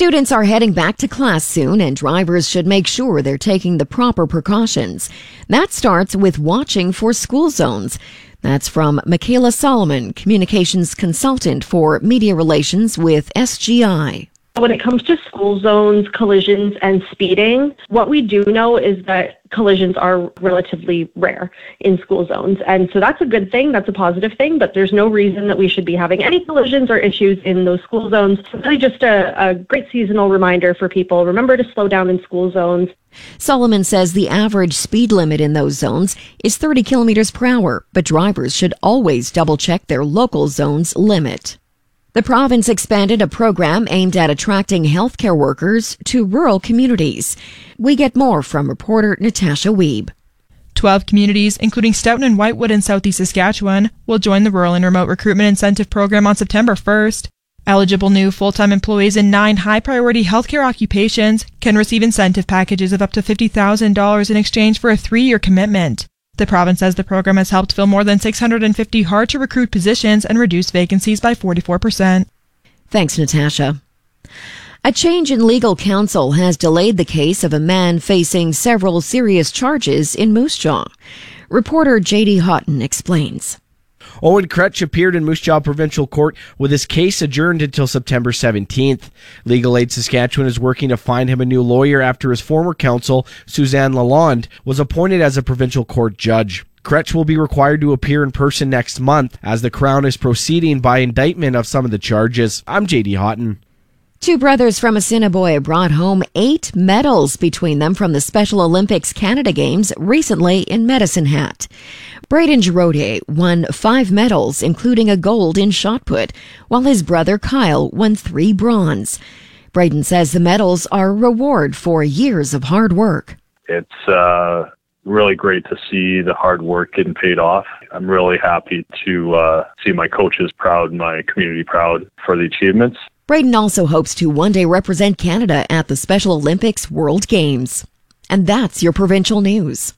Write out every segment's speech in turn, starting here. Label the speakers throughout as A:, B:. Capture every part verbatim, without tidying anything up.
A: Students are heading back to class soon, and drivers should make sure they're taking the proper precautions. That starts with watching for school zones. That's from Michaela Solomon, communications consultant for media relations with S G I.
B: When it comes to school zones, collisions, and speeding, what we do know is that collisions are relatively rare in school zones. And so that's a good thing. That's a positive thing. But there's no reason that we should be having any collisions or issues in those school zones. So really just a, a great seasonal reminder for people. Remember to slow down in school zones.
A: Solomon says the average speed limit in those zones is thirty kilometers per hour, but drivers should always double check their local zone's limit. The province expanded a program aimed at attracting healthcare workers to rural communities. We get more from reporter Natasha Weeb.
C: Twelve communities, including Stoughton and Whitewood in southeast Saskatchewan, will join the Rural and Remote Recruitment Incentive Program on September first. Eligible new full-time employees in nine high-priority healthcare occupations can receive incentive packages of up to fifty thousand dollars in exchange for a three-year commitment. The province says the program has helped fill more than six hundred fifty hard-to-recruit positions and reduce vacancies by forty-four percent.
A: Thanks, Natasha. A change in legal counsel has delayed the case of a man facing several serious charges in Moose Jaw. Reporter J D Houghton explains.
D: Owen Kretsch appeared in Moose Jaw Provincial Court with his case adjourned until September seventeenth. Legal Aid Saskatchewan is working to find him a new lawyer after his former counsel, Suzanne Lalonde, was appointed as a provincial court judge. Kretsch will be required to appear in person next month as the Crown is proceeding by indictment of some of the charges. I'm J D Houghton.
A: Two brothers from Assiniboia brought home eight medals between them from the Special Olympics Canada Games recently in Medicine Hat. Braden Giroux won five medals, including a gold in shot put, while his brother Kyle won three bronze. Braden says the medals are a reward for years of hard work.
E: It's uh, really great to see the hard work getting paid off. I'm really happy to uh, see my coaches proud, my community proud for the achievements.
A: Braden also hopes to one day represent Canada at the Special Olympics World Games. And that's your provincial news.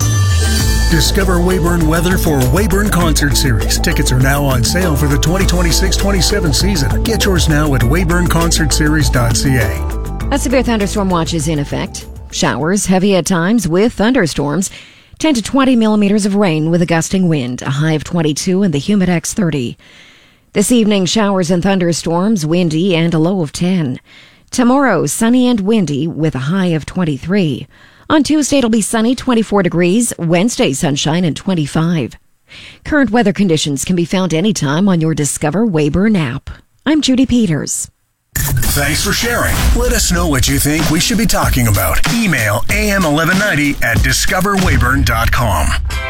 F: Discover Weyburn weather for Weyburn Concert Series. Tickets are now on sale for the twenty twenty-six twenty-seven season. Get yours now at weyburn concert series dot c a.
A: A severe thunderstorm watch is in effect. Showers, heavy at times with thunderstorms. ten to twenty millimeters of rain with a gusting wind. A high of twenty-two and the Humidex thirty. This evening, showers and thunderstorms, windy and a low of ten. Tomorrow, sunny and windy with a high of twenty-three. On Tuesday, it'll be sunny, twenty-four degrees. Wednesday, sunshine and twenty-five. Current weather conditions can be found anytime on your Discover Weyburn app. I'm Judy Peters.
F: Thanks for sharing. Let us know what you think we should be talking about. Email a m eleven ninety at discover weyburn dot com.